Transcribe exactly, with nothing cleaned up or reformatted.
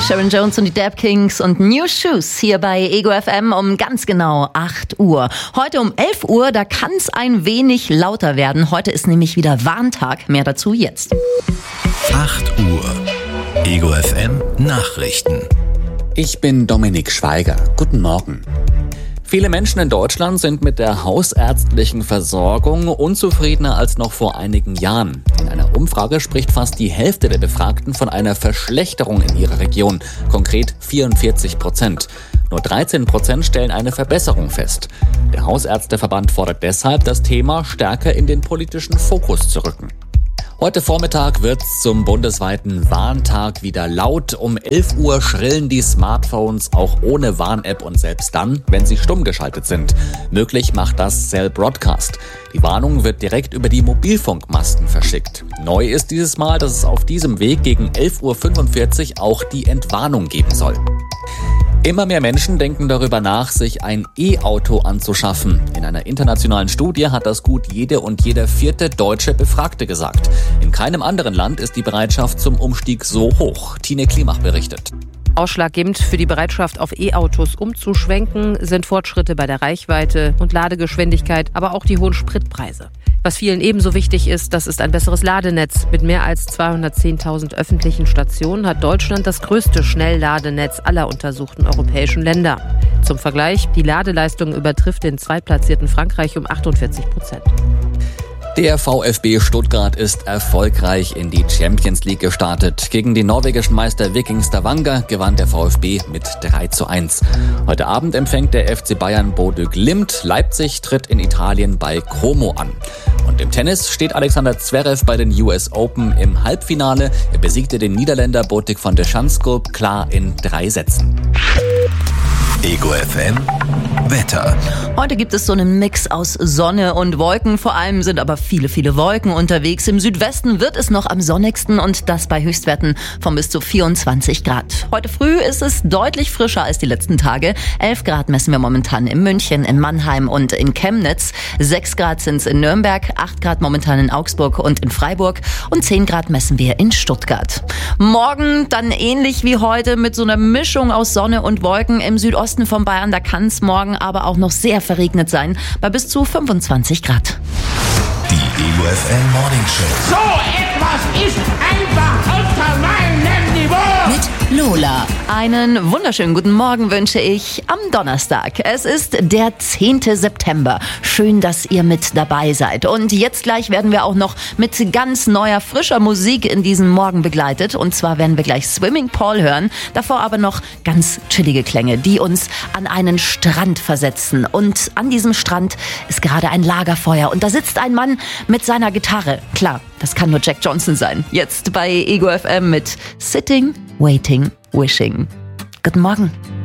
Sharon Jones und die Dap Kings und New Shoes hier bei Ego F M um ganz genau acht Uhr. Heute um elf Uhr, da kann es ein wenig lauter werden. Heute ist nämlich wieder Warntag. Mehr dazu jetzt. acht Uhr. Ego F M Nachrichten. Ich bin Dominik Schweiger. Guten Morgen. Viele Menschen in Deutschland sind mit der hausärztlichen Versorgung unzufriedener als noch vor einigen Jahren. In einer Umfrage spricht fast die Hälfte der Befragten von einer Verschlechterung in ihrer Region, konkret vierundvierzig Prozent. Nur dreizehn Prozent stellen eine Verbesserung fest. Der Hausärzteverband fordert deshalb, das Thema stärker in den politischen Fokus zu rücken. Heute Vormittag wird's zum bundesweiten Warntag wieder laut. Um elf Uhr schrillen die Smartphones auch ohne Warn-App und selbst dann, wenn sie stumm geschaltet sind. Möglich macht das Cell Broadcast. Die Warnung wird direkt über die Mobilfunkmasten verschickt. Neu ist dieses Mal, dass es auf diesem Weg gegen elf Uhr fünfundvierzig auch die Entwarnung geben soll. Immer mehr Menschen denken darüber nach, sich ein E-Auto anzuschaffen. In einer internationalen Studie hat das gut jede und jeder vierte deutsche Befragte gesagt. In keinem anderen Land ist die Bereitschaft zum Umstieg so hoch. Tine Klimach berichtet. Ausschlaggebend für die Bereitschaft, auf E-Autos umzuschwenken, sind Fortschritte bei der Reichweite und Ladegeschwindigkeit, aber auch die hohen Spritpreise. Was vielen ebenso wichtig ist, das ist ein besseres Ladenetz. Mit mehr als zweihundertzehntausend öffentlichen Stationen hat Deutschland das größte Schnellladenetz aller untersuchten europäischen Länder. Zum Vergleich, die Ladeleistung übertrifft den zweitplatzierten Frankreich um achtundvierzig Prozent. Der VfB Stuttgart ist erfolgreich in die Champions League gestartet. Gegen den norwegischen Meister Viking Stavanger gewann der VfB mit drei zu eins. Heute Abend empfängt der F C Bayern Bodø Glimt. Leipzig tritt in Italien bei Como an. Und im Tennis steht Alexander Zverev bei den U S Open im Halbfinale. Er besiegte den Niederländer Botic van der Schanskop klar in drei Sätzen. Ego F M Wetter. Heute gibt es so einen Mix aus Sonne und Wolken. Vor allem sind aber viele, viele Wolken unterwegs. Im Südwesten wird es noch am sonnigsten und das bei Höchstwerten von bis zu vierundzwanzig Grad. Heute früh ist es deutlich frischer als die letzten Tage. elf Grad messen wir momentan in München, in Mannheim und in Chemnitz. sechs Grad sind es in Nürnberg, acht Grad momentan in Augsburg und in Freiburg und zehn Grad messen wir in Stuttgart. Morgen dann ähnlich wie heute mit so einer Mischung aus Sonne und Wolken im Südosten von Bayern. Da kann es morgen aber auch noch sehr verregnet sein, bei bis zu fünfundzwanzig Grad. Die Ego F M Morning Show. So etwas ist einfach unter meinem Niveau. Mit Lola. Einen wunderschönen guten Morgen wünsche ich am Donnerstag. Es ist der zehnte September. Schön, dass ihr mit dabei seid. Und jetzt gleich werden wir auch noch mit ganz neuer, frischer Musik in diesem Morgen begleitet. Und zwar werden wir gleich Swimming Paul hören. Davor aber noch ganz chillige Klänge, die uns an einen Strand versetzen. Und an diesem Strand ist gerade ein Lagerfeuer. Und da sitzt ein Mann mit seiner Gitarre. Klar, das kann nur Jack Johnson sein. Jetzt bei Ego F M mit Sitting, Waiting, Wishing. Guten Morgen.